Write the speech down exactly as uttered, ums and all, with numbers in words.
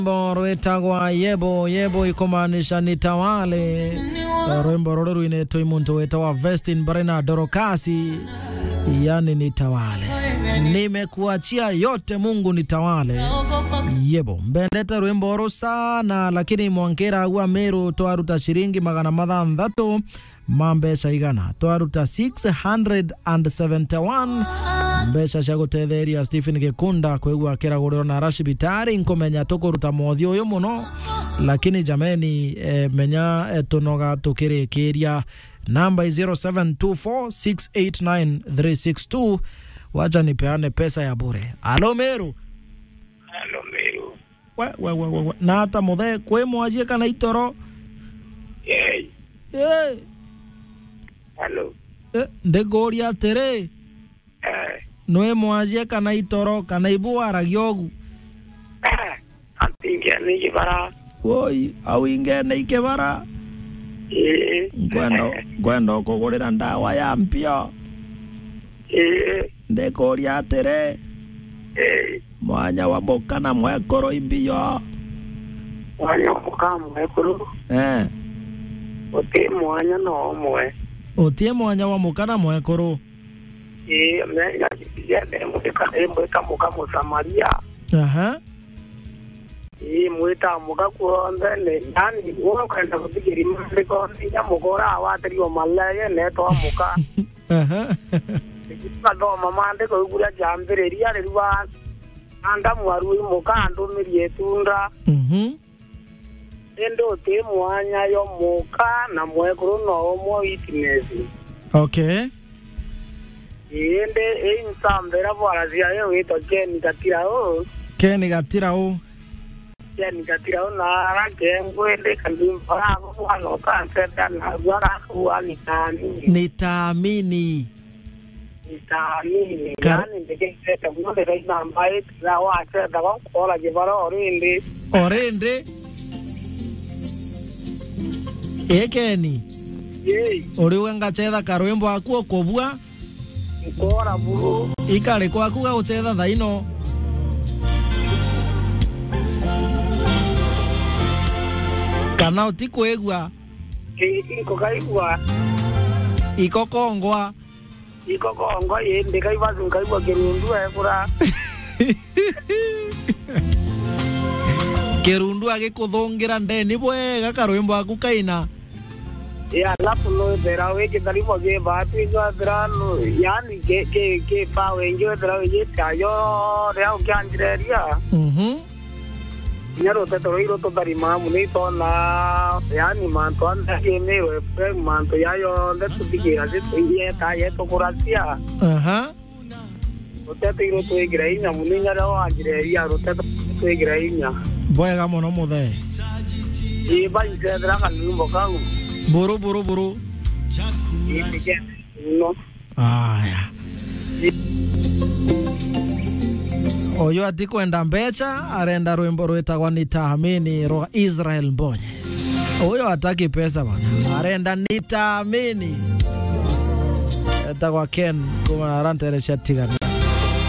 rwetagwa yebo yebo ikumanisha nitawale. Rwimbo ruru ruinetwa imuntu wetagwa Vestin Barena Dorokasi, yani nitawale. Nimekuachia yote Mungu nitawale. Yebo mbendete rwimbo ruru sana, lakini mwankera agua Meru twaruta shiringi magana mathandatu mambesha igana twaruta six hundred seventy-one mbesha cia gutetheria Stephen Gikunda kwegua kiraguriro na Rashibitari nkomenya tukuruta mothi uyu muno, lakini jameni e, menya e, tunoga tukirikiria namba zero seven two four six eight nine three six two. Wacha nipeane pesa ya bure. Alo Meru. Alo Meru. Wa wa wa, wa. Na hata muthe kwe mwaje kana itoro. Yey. Eh. Alo. Eh, ndegoria tere. Eh. Noe mwaje kana itoro kana ibu aragiogu. Eh. Antingia ni kibara. Woi, au ingene ikebara. Eh. Gwendo gwendo kugurira ndawa ya mpio. Eh. Ndegoria tere. Eh. Mwanya wa boka na mwekoro imbio. Mwanya wa mwekoro. Eh. Ote mwanya no mwe. Otie mwanya wa mukana mwekoro. Eh, mwenye kipia de mweka de mweka muka Samaria. Aha. Eh, mweta muka kuondele yani uno kwenda kufikiri mande ko ya mugora awatri o malaye ne to muka. Aha. Kado mama ande ko gura jambere ria le ruwa anda mwaru muka ando mirie tunda. Mhm. Endo te mwanya yo muka na mwekoro no mo witness. Okay. Ende e insambera bwarazia yo wito Ken Gatira o. Ken Gatira o. Ken Gatira o na ra kengwende kandimba ko ano ka seta na gwara ko ani tani. Nitaamini. Nitaamini. Yani ndeke seta mo de na mbai na wa seta ko kola jibara orinde. Orinde. Ekeni. Yey. Uriwe ngachetha karwimbo akuo kobua. Nkora buru. Ikare kwa kuga uchetha thaino. Kana utikwegua. Iko kaigwa. Iko kongwa. Iko kongwa yende kaiba kaigwa Kirundu ekura. Kirundu agikuthungira ndeni bwega karwimbo aku kaina. Ya lapu no dera we ke tali mo ge baat we ga dera no yani ke ke ke pa we nge dera ye tayo rea ke anjreria. Mhm. Nyaro te to iro to dari ma muni to na yani man to anda ke me we pe man to ya yo de tu dige ase ye ta ye to kurasia. Aha. Ote te iro to igreinya muni nyaro anjreria ro te to igreinya. Bwega muno muthe. E ba nge dera kan lumbo kangu. Buru buru buru. No. Aya. Oyo ati kwenda mbecha arenda rwimbo rwetagwa nitaamini rwa Israel Mbonye. Oyo ataki pesa bana. Arenda nitaamini. Etagwa Ken kuma ranteresha tigani.